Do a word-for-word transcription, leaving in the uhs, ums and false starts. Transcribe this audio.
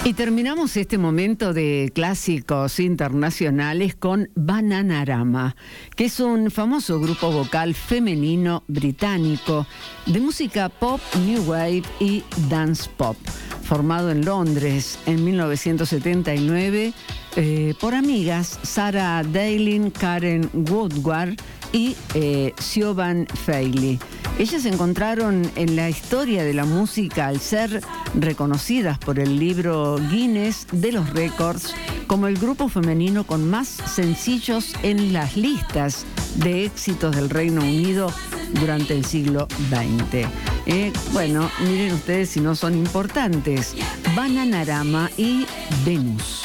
Y terminamos este momento de clásicos internacionales con Bananarama, que es un famoso grupo vocal femenino británico de música pop, new wave y dance pop, formado en Londres en mil novecientos setenta y nueve eh, por amigas Sarah Dailin, Karen Woodward y eh, Siobhan Feiley. Ellas se encontraron en la historia de la música al ser reconocidas por el libro Guinness de los récords como el grupo femenino con más sencillos en las listas de éxitos del Reino Unido durante el siglo veinte. Eh, bueno, miren ustedes si no son importantes. Bananarama y Venus.